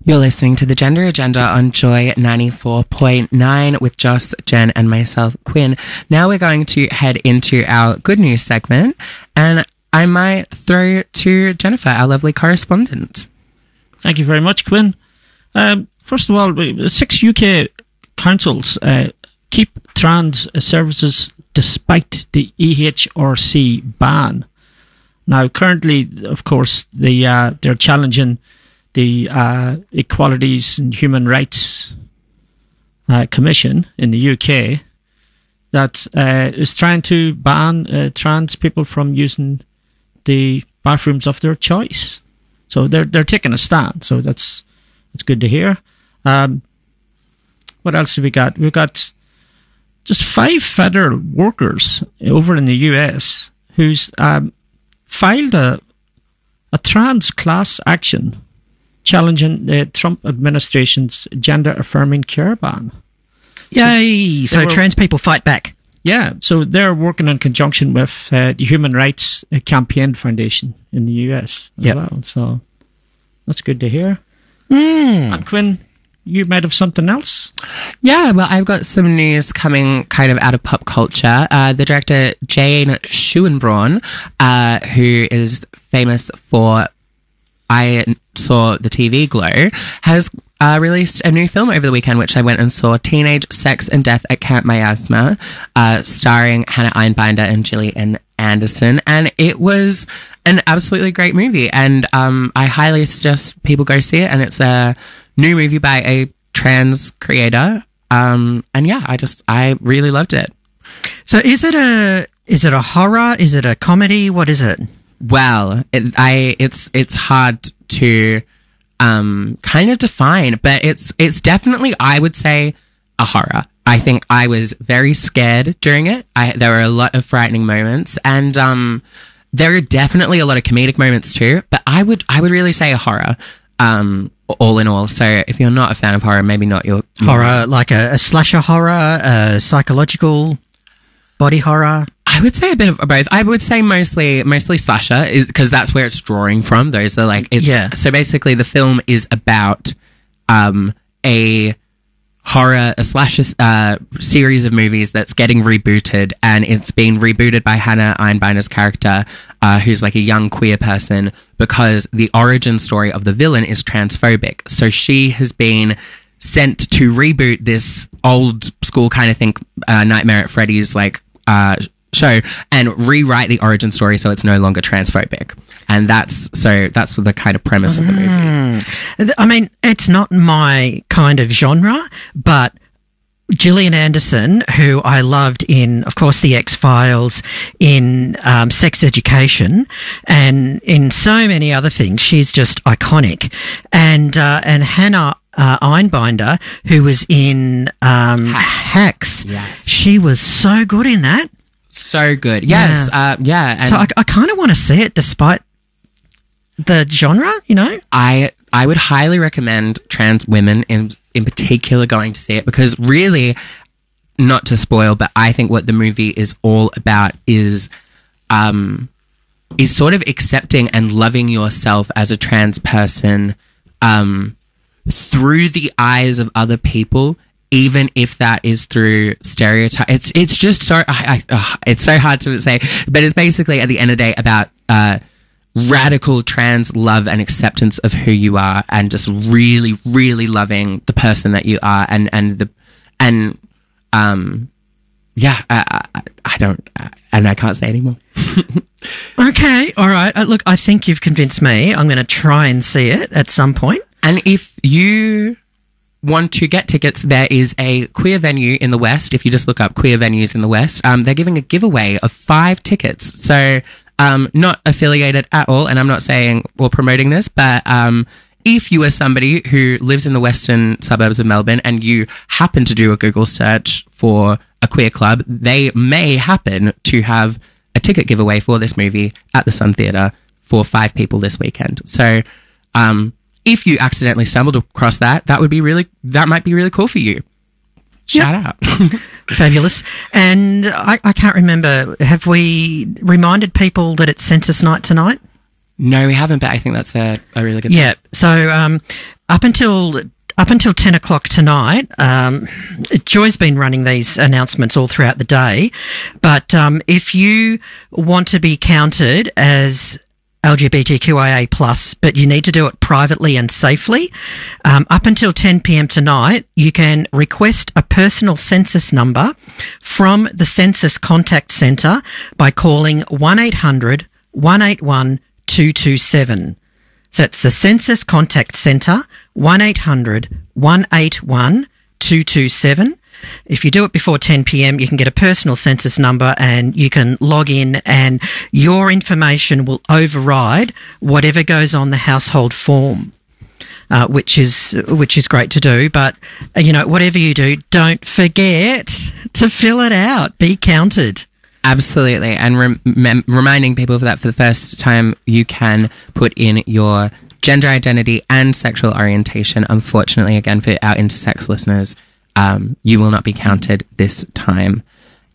You're listening to the Gender Agenda on Joy 94.9 with Joss, Jen, and myself, Quinn. Now we're going to head into our good news segment, and I might throw to Jennifer, our lovely correspondent. Thank you very much, Quinn. First of all, 6 UK councils keep trans services despite the EHRC ban. Now, currently, of course, they're challenging the Equalities and Human Rights Commission in the UK that is trying to ban trans people from using the bathrooms of their choice. So they're taking a stand. So that's good to hear. What else have we got? We've got just 5 federal workers over in the US who's filed a trans class action challenging the Trump administration's gender-affirming care ban. Yay! So trans people fight back. Yeah, so they're working in conjunction with the Human Rights Campaign Foundation in the US as well. So that's good to hear. And Quinn, you might have something else? Yeah, well, I've got some news coming kind of out of pop culture. The director Jane Schuenbraun, who is famous for I Saw the TV Glow, has released a new film over the weekend, which I went and saw, Teenage Sex and Death at Camp Miasma, starring Hannah Einbinder and Gillian Anderson. And it was an absolutely great movie. And I highly suggest people go see it. And it's a new movie by a trans creator. And yeah, I really loved it. So is it a horror? Is it a comedy? What is it? Well, it's hard to kind of define, but it's definitely, I would say, a horror. I think I was very scared during it. There were a lot of frightening moments, and there are definitely a lot of comedic moments too. But I would really say a horror. All in all, so if you're not a fan of horror, maybe not your horror, like a slasher horror, a psychological body horror. I would say a bit of both. I would say mostly slasher, because that's where it's drawing from. Those are like, So basically, the film is about a slasher series of movies that's getting rebooted, and it's been rebooted by Hannah Einbinder's character, who's like a young queer person, because the origin story of the villain is transphobic. So she has been sent to reboot this old school kind of thing, Nightmare at Freddy's show, and rewrite the origin story so it's no longer transphobic. And that's the kind of premise of the movie. I mean, it's not my kind of genre, but Gillian Anderson, who I loved in, of course, The X-Files, in Sex Education, and in so many other things, she's just iconic. And Hannah Einbinder, who was in Hacks, yes, she was so good in that. So good. Yes. Yeah. And so I kind of want to see it despite the genre, you know? I would highly recommend trans women in particular going to see it, because really, not to spoil, but I think what the movie is all about is sort of accepting and loving yourself as a trans person through the eyes of other people, even if that is through stereotype. It's just so it's so hard to say, but it's basically at the end of the day about radical trans love and acceptance of who you are, and just really, really loving the person that you are, I can't say anymore. Okay, all right. Look, I think you've convinced me. I'm going to try and see it at some point. And if you want to get tickets, there is a queer venue in the West. If you just look up queer venues in the West, they're giving a giveaway of 5 tickets. So, not affiliated at all, and I'm not saying or promoting this, but if you are somebody who lives in the western suburbs of Melbourne and you happen to do a Google search for a queer club, they may happen to have a ticket giveaway for this movie at the Sun Theatre for 5 people this weekend. So, if you accidentally stumbled across that might be really cool for you. Shout out. Fabulous. And I can't remember, have we reminded people that it's Census Night tonight? No, we haven't, but I think that's a really good thing. So up until 10 o'clock tonight, Joy's been running these announcements all throughout the day. But if you want to be counted as LGBTQIA+, but you need to do it privately and safely, up until 10 p.m. tonight, you can request a personal census number from the Census Contact Centre by calling 1-800-181-227. So it's the Census Contact Centre, 1-800-181-227. If you do it before 10 p.m, you can get a personal census number and you can log in, and your information will override whatever goes on the household form, which is great to do. But, whatever you do, don't forget to fill it out. Be counted. Absolutely. And reminding people that for the first time, you can put in your gender identity and sexual orientation. Unfortunately, again, for our intersex listeners, you will not be counted this time.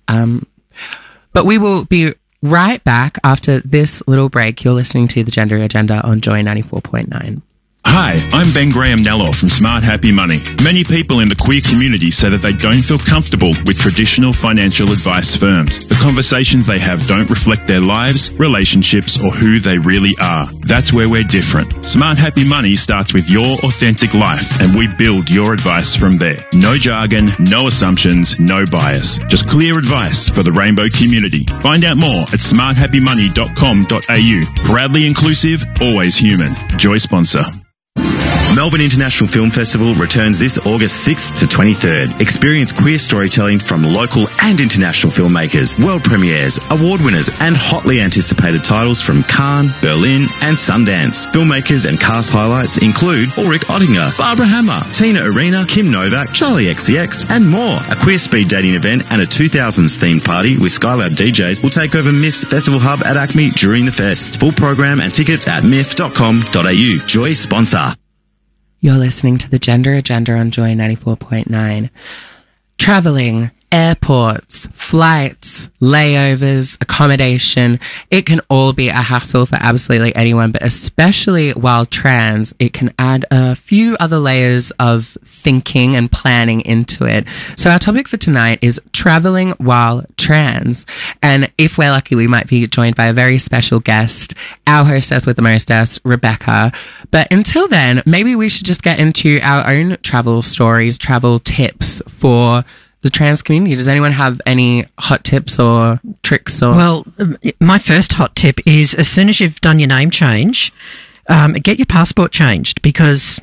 But we will be right back after this little break. You're listening to The Gender Agenda on Joy 94.9. Hi, I'm Ben Graham Nello from Smart Happy Money. Many people in the queer community say that they don't feel comfortable with traditional financial advice firms. The conversations they have don't reflect their lives, relationships, or who they really are. That's where we're different. Smart Happy Money starts with your authentic life, and we build your advice from there. No jargon, no assumptions, no bias. Just clear advice for the rainbow community. Find out more at smarthappymoney.com.au. Proudly inclusive, always human. Joy sponsor. Melbourne International Film Festival returns this August 6th to 23rd. Experience queer storytelling from local and international filmmakers, world premieres, award winners, and hotly anticipated titles from Cannes, Berlin, and Sundance. Filmmakers and cast highlights include Ulrich Oettinger, Barbara Hammer, Tina Arena, Kim Novak, Charlie XCX, and more. A queer speed dating event and a 2000s themed party with Skylab DJs will take over MIF's festival hub at Acme during the fest. Full program and tickets at mif.com.au. Joy sponsor. You're listening to The Gender Agenda on Joy 94.9. Traveling, airports, flights, layovers, accommodation, it can all be a hassle for absolutely anyone, but especially while trans, it can add a few other layers of thinking and planning into it. So our topic for tonight is traveling while trans. And if we're lucky, we might be joined by a very special guest, our hostess with the mostess, Rebecca. But until then, maybe we should just get into our own travel stories, travel tips for the trans community. Does anyone have any hot tips or tricks? Well, my first hot tip is, as soon as you've done your name change, get your passport changed, because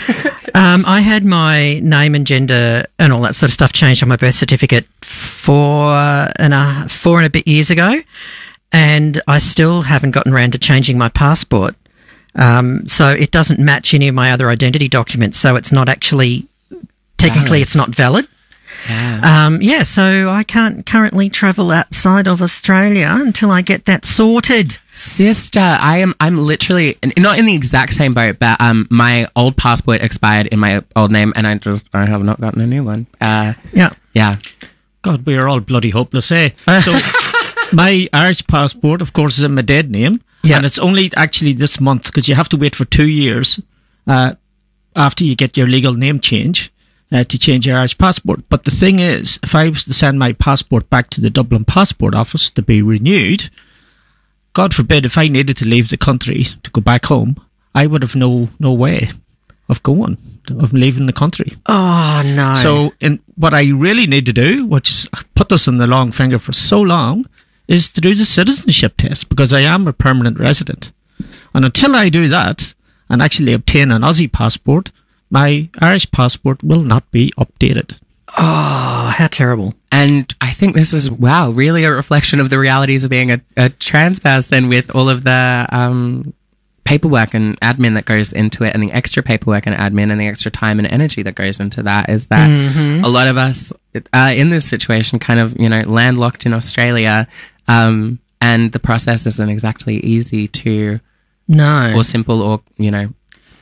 I had my name and gender and all that sort of stuff changed on my birth certificate 4 and a bit years ago, and I still haven't gotten around to changing my passport. So it doesn't match any of my other identity documents, so it's not actually, technically it's not valid. Yeah. So I can't currently travel outside of Australia until I get that sorted. Sister, I'm literally not in the exact same boat, but my old passport expired in my old name, and I have not gotten a new one. Yeah. God, we are all bloody hopeless, eh? So my Irish passport, of course, is in my dead name, and it's only actually this month, because you have to wait for 2 years after you get your legal name change to change your Irish passport. But the thing is, if I was to send my passport back to the Dublin Passport Office to be renewed, God forbid, if I needed to leave the country to go back home, I would have no way of leaving the country. Oh, no. So what I really need to do, which put this on the long finger for so long, is to do the citizenship test, because I am a permanent resident. And until I do that and actually obtain an Aussie passport, my Irish passport will not be updated. Oh, how terrible. And I think this is, really a reflection of the realities of being a trans person, with all of the paperwork and admin that goes into it, and the extra paperwork and admin and the extra time and energy that goes into that, is that a lot of us in this situation kind of, landlocked in Australia, and the process isn't exactly easy or simple, or,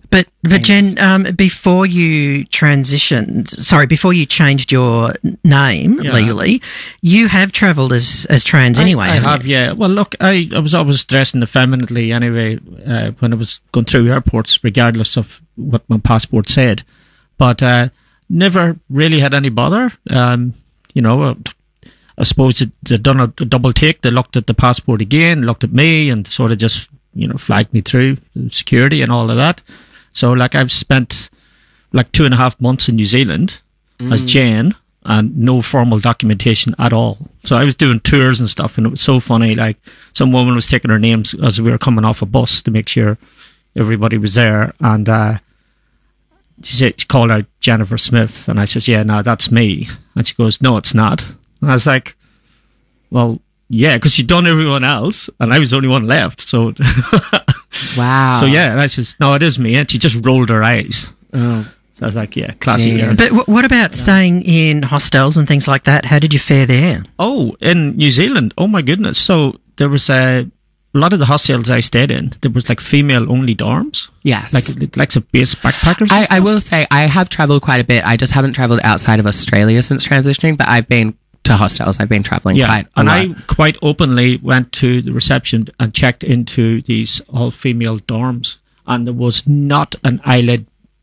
But Jen, before you before you changed your name legally, you have travelled as trans anyway. I have, yeah. Well, look, I was always dressing effeminately anyway when I was going through airports, regardless of what my passport said. But never really had any bother. You know, I suppose they'd done a double take. They looked at the passport again, looked at me, and sort of just, you know, flagged me through security and all of that. So, like, I've spent like 2.5 months in New Zealand as Jane and no formal documentation at all. So I was doing tours and stuff, and it was so funny. Like, some woman was taking her names as we were coming off a bus to make sure everybody was there, and she called out Jennifer Smith, and I says, "Yeah, no, that's me." And she goes, "No, it's not." And I was like, "Well, yeah, because she'd done everyone else, and I was the only one left." So, wow. So yeah, and I says, "No, it is me." And she just rolled her eyes. Oh. So I was like, "Yeah, classy." But what about staying in hostels and things like that? How did you fare there? Oh, in New Zealand, oh my goodness. So there was a lot of the hostels I stayed in, there was like female-only dorms. Yes. Like some base backpackers. I will say, I have travelled quite a bit. I just haven't travelled outside of Australia since transitioning, but I've been to hostels. I've been travelling quite a lot. I quite openly went to the reception and checked into these all-female dorms, and there was not an eyelid,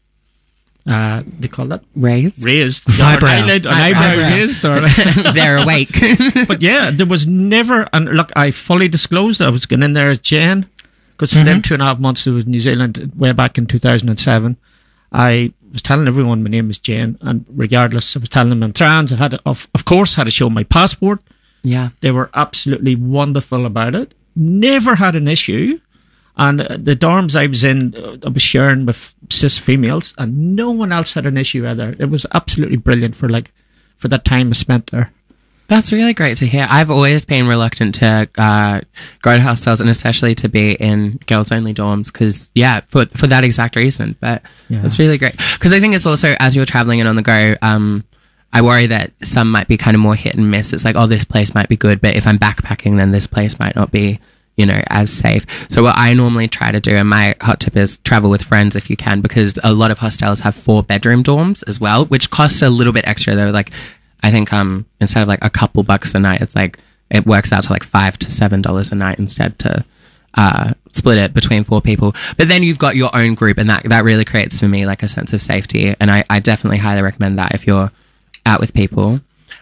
they call that? Raised? An eyebrow raised. Or they're awake. But yeah, there was never, and look, I fully disclosed I was going in there as Jane, because for them 2.5 months, it was New Zealand, way back in 2007. I was telling everyone my name is Jane, and regardless, I was telling them I'm trans. I had, of course, had to show my passport. Yeah. They were absolutely wonderful about it. Never had an issue. And the dorms I was in, I was sharing with cis females, and no one else had an issue either. It was absolutely brilliant for that time I spent there. That's really great to hear. I've always been reluctant to go to hostels, and especially to be in girls-only dorms, because, for that exact reason. But it's really great. Because I think it's also, as you're traveling and on the go, I worry that some might be kind of more hit and miss. It's like, oh, this place might be good, but if I'm backpacking, then this place might not be, you know, as safe. So what I normally try to do, and my hot tip is travel with friends if you can, because a lot of hostels have 4-bedroom dorms as well, which cost a little bit extra. They're like, I think instead of like a couple bucks a night, it's like, it works out to like $5 to $7 a night instead to split it between 4 people. But then you've got your own group, and that really creates for me like a sense of safety. And I definitely highly recommend that if you're out with people.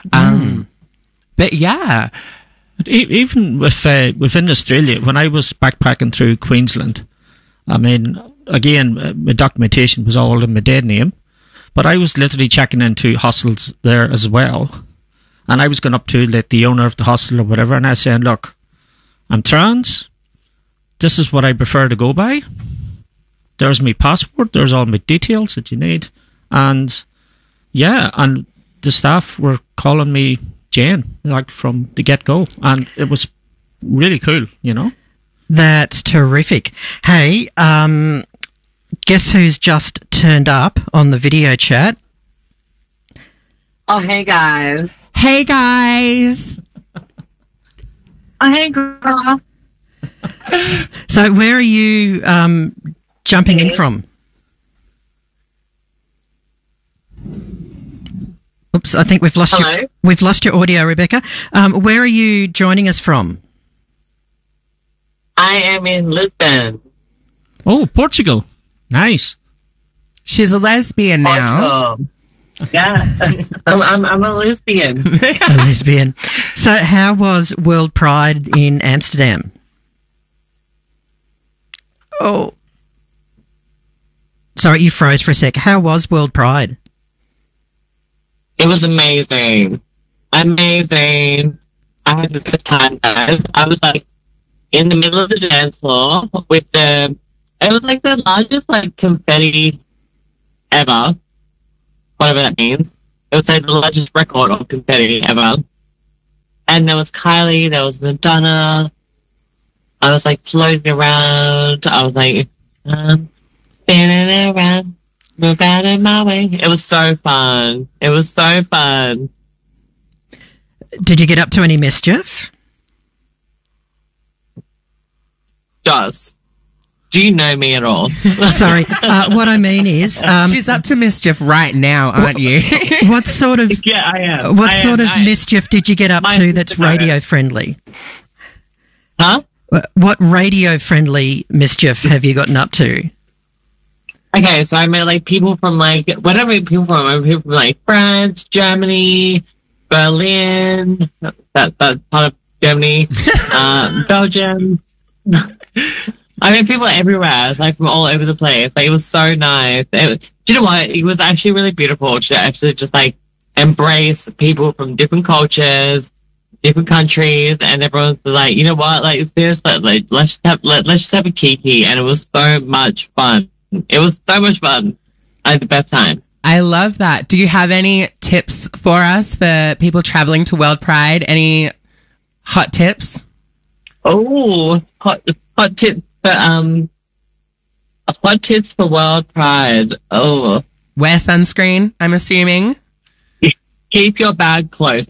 But yeah. Even within Australia, when I was backpacking through Queensland, I mean, again, my documentation was all in my dead name, but I was literally checking into hostels there as well. And I was going up to the owner of the hostel or whatever, and I was saying, look, I'm trans. This is what I prefer to go by. There's my passport. There's all my details that you need. And and the staff were calling me Jane, like from the get-go, and it was really cool, you know. That's terrific. Hey, guess who's just turned up on the video chat? Oh, hey guys. Hey guys. Oh, hey girl. So where are you jumping in from? Oops, I think we've lost your audio, Rebecca. Where are you joining us from? I am in Lisbon. Oh, Portugal. Nice. She's a lesbian now. Yeah, I'm a lesbian. A lesbian. So how was World Pride in Amsterdam? Oh. Sorry, you froze for a sec. How was World Pride? It was amazing. Amazing. I had the best time, guys. I was like in the middle of the dance floor with it was like the largest like confetti ever. Whatever that means. It was like the largest record of confetti ever. And there was Kylie, there was Madonna. I was like floating around. I was like spinning around. Move out of my way. It was so fun. It was so fun. Did you get up to any mischief? Just Do you know me at all? Sorry. What I mean is, she's up to mischief right now, aren't you? What sort of Yeah, I am. What sort of mischief did you get up to that's radio friendly? Huh? What radio friendly mischief have you gotten up to? Okay, so I met like people from like whatever people from like France, Germany, Berlin. That's part of Germany, Belgium. I met people everywhere, like from all over the place. Like it was so nice. Do you know what? It was actually really beautiful to actually just like embrace people from different cultures, different countries, and everyone's like, you know what? Like seriously, like let's just have a kiki, and it was so much fun. It was so much fun. I had the best time. I love that. Do you have any tips for us for people traveling to World Pride? Any hot tips? Oh, hot tips for World Pride. Oh, wear sunscreen, I'm assuming. Keep your bag close.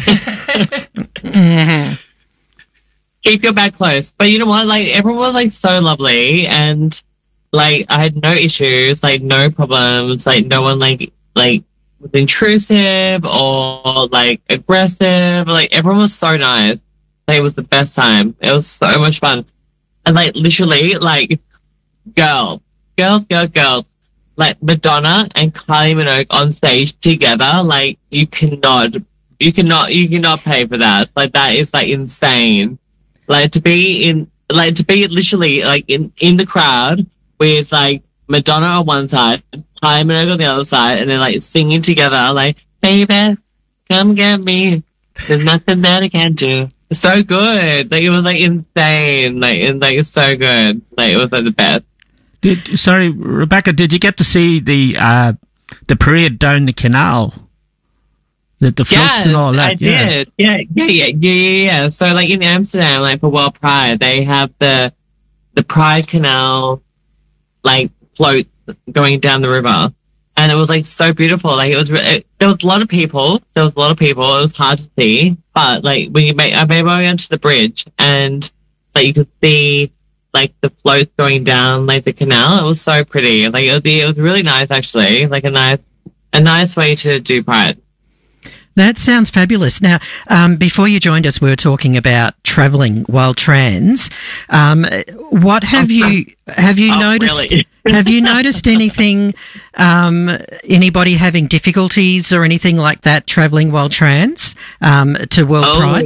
Keep your bag close. But you know what? Like everyone was like so lovely, and like I had no issues, like no problems, like no one like was intrusive or like aggressive. Like everyone was so nice. Like, it was the best time. It was so much fun. And like literally like girls. Like Madonna and Kylie Minogue on stage together. Like you cannot pay for that. Like that is like insane. Like to be literally like in the crowd with like Madonna on one side, Kylie Minogue on the other side, and then like singing together, like, baby, come get me. There's nothing that I can't do. So good. Like it was like insane. Like so good. Like it was like the best. Sorry, Rebecca, did you get to see the parade down the canal? The floats and all that? I did. Yeah. So like in Amsterdam, like for World Pride, they have the Pride Canal like floats going down the river. And it was like so beautiful. Like there was a lot of people. It was hard to see, but like when I made my way onto the bridge, and like you could see like the floats going down like the canal. It was so pretty. Like it was really nice actually. Like a nice way to do Pride. That sounds fabulous. Now, before you joined us, we were talking about travelling while trans. What have you noticed? Really? Have you noticed anything? Anybody having difficulties or anything like that travelling while trans to World Pride?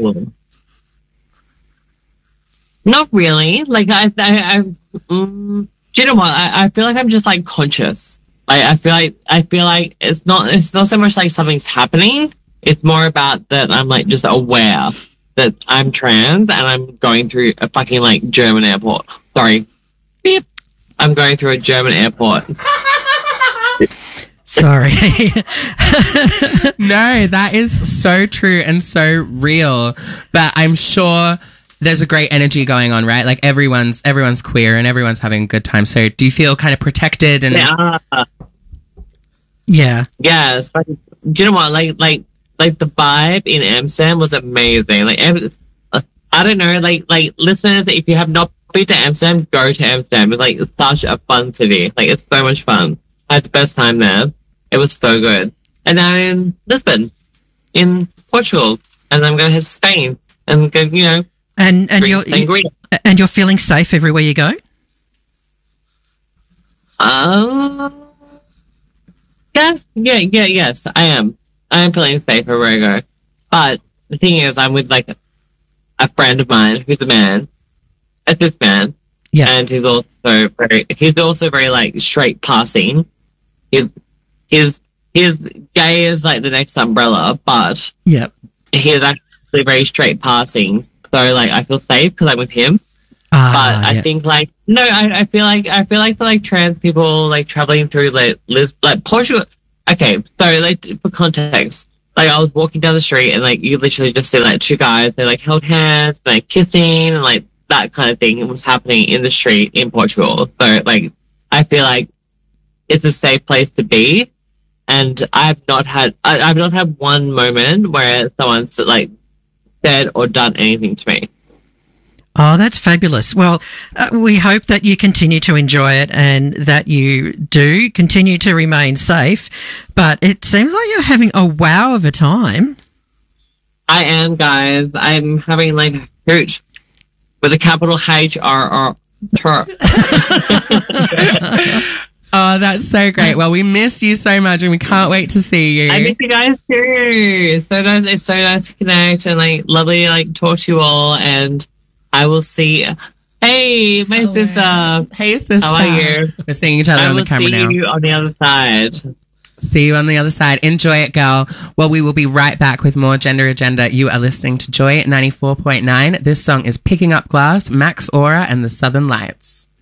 Not really. Like do you know what? I feel like I'm just like conscious. I feel like it's not so much like something's happening. It's more about that I'm like just aware that I'm trans and I'm going through a fucking like German airport. Sorry. Beep. I'm going through a German airport. Sorry. No, that is so true and so real. But I'm sure there's a great energy going on, right? Like everyone's queer and everyone's having a good time. So do you feel kind of protected? And yeah. Yes. Like, do you know what? Like the vibe in Amsterdam was amazing. Like I don't know. Like listeners, if you have not been to Amsterdam, go to Amsterdam. It's like such a fun city. Like it's so much fun. I had the best time there. It was so good. And now I'm in Lisbon, in Portugal, and I'm going to have Spain, and go, you know. And you're feeling safe everywhere you go? Yes, I am. I am feeling safe everywhere I go. But the thing is, I'm with like a friend of mine who's a cis man. Yeah. And he's also very like straight passing. His gay is like the next umbrella, but yeah, he is actually very straight passing. So like I feel safe because I'm with him. But I think like no, I feel like for like trans people like traveling through like Portugal. Okay, so like for context, like I was walking down the street and like you literally just see like two guys, they like held hands, like kissing, and like that kind of thing was happening in the street in Portugal. So like I feel like it's a safe place to be, and I've not had one moment where someone's like said or done anything to me. Oh, that's fabulous. Well, we hope that you continue to enjoy it and that you do continue to remain safe. But it seems like you're having a wow of a time. I am, guys. I'm having like hoot with a capital H-R-R. Oh, that's so great. Well, we miss you so much and we can't wait to see you. I miss you guys too. It's so nice. It's so nice to connect and like lovely like talk to you all. And I will see. Hey, my sister. Hey, sister. How are you? We're seeing each other on the camera now. I will see you on the other side. See you on the other side. Enjoy it, girl. Well, we will be right back with more Gender Agenda. You are listening to Joy 94.9. This song is Picking Up Glass, Max Aura, and the Southern Lights.